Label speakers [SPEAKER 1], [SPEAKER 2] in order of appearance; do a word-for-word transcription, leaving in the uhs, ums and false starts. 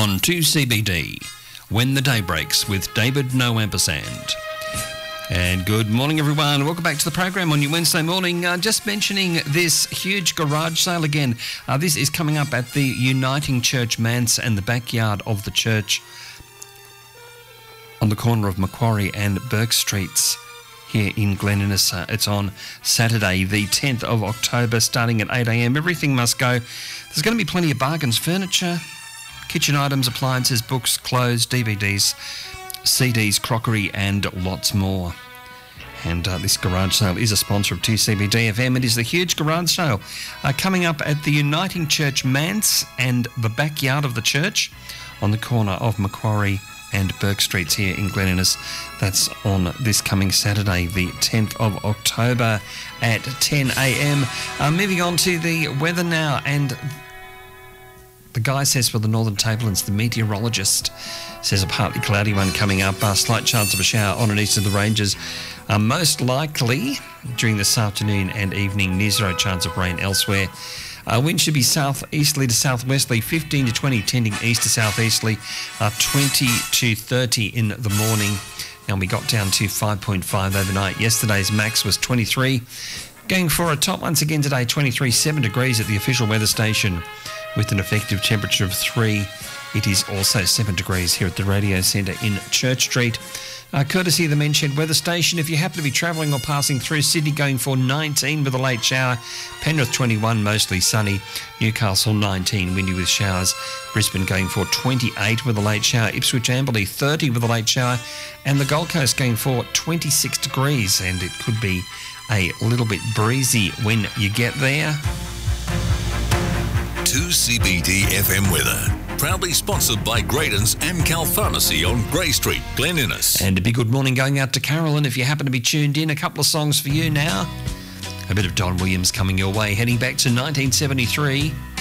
[SPEAKER 1] on two C B D, When the Day Breaks with David No Ampersand. And good morning, everyone. Welcome back to the program on your Wednesday morning. Uh, just mentioning this huge garage sale again. Uh, this is coming up at the Uniting Church Manse and the backyard of the church on the corner of Macquarie and Burke Streets here in Glen Innes. Uh, it's on Saturday, the tenth of October, starting at eight a m. Everything must go. There's going to be plenty of bargains. Furniture, kitchen items, appliances, books, clothes, D V Ds, C Ds, crockery and lots more. And uh, this garage sale is a sponsor of two C B D F M. It is the huge garage sale uh, coming up at the Uniting Church Manse and the backyard of the church on the corner of Macquarie and Burke Streets here in Glen Innes. That's on this coming Saturday, the tenth of October at ten a m. Uh, moving on to the weather now, and the guy says for the Northern Tablelands, the meteorologist says a partly cloudy one coming up, a slight chance of a shower on and east of the ranges. Uh, most likely during this afternoon and evening, near zero chance of rain elsewhere. Uh, wind should be southeasterly to southwesterly, fifteen to twenty, tending east to southeasterly, uh, twenty to thirty in the morning. And we got down to five point five overnight. Yesterday's max was twenty-three. Going for a top once again today, twenty-three, seven degrees at the official weather station with an effective temperature of three. It is also seven degrees here at the Radio Centre in Church Street. Uh, courtesy of the Menchhead Weather Station. If you happen to be travelling or passing through Sydney, going for nineteen with a late shower. Penrith twenty-one, mostly sunny. Newcastle nineteen, windy with showers. Brisbane going for twenty-eight with a late shower. Ipswich Amberley thirty with a late shower. And the Gold Coast going for twenty-six degrees. And it could be a little bit breezy when you get there.
[SPEAKER 2] two C B D F M weather. Proudly sponsored by Graydon's Amcal Pharmacy on Grey Street, Glen Innes.
[SPEAKER 1] And a big good morning going out to Carolyn. If you happen to be tuned in, a couple of songs for you now. A bit of Don Williams coming your way, heading back to nineteen seventy-three.